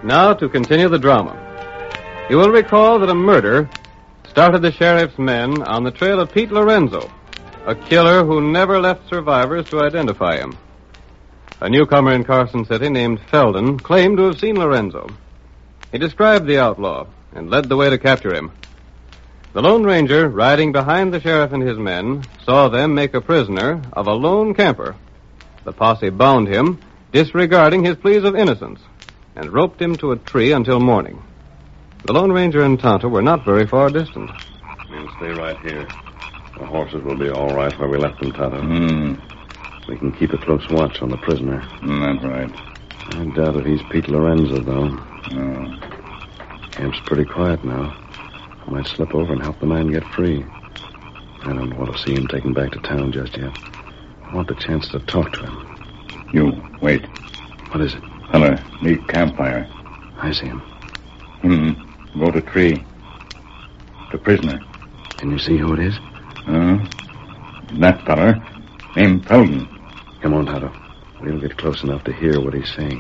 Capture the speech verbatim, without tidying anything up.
Now to continue the drama. You will recall that a murder started the sheriff's men on the trail of Pete Lorenzo, a killer who never left survivors to identify him. A newcomer in Carson City named Felden claimed to have seen Lorenzo. He described the outlaw and led the way to capture him. The Lone Ranger, riding behind the sheriff and his men, saw them make a prisoner of a lone camper. The posse bound him, disregarding his pleas of innocence, and roped him to a tree until morning. The Lone Ranger and Tonto were not very far distant. We'll stay right here. The horses will be all right where we left them, Tonto. Mm. We can keep a close watch on the prisoner. Mm, that's right. I doubt if he's Pete Lorenzo, though. Oh. Camp's pretty quiet now. I might slip over and help the man get free. I don't want to see him taken back to town just yet. I want the chance to talk to him. You, wait. What is it? Feller, neat campfire. I see him. Hmm. Go to tree. The prisoner. Can you see who it is? Uh, that feller, named Felden. Come on, Tonto. We'll get close enough to hear what he's saying.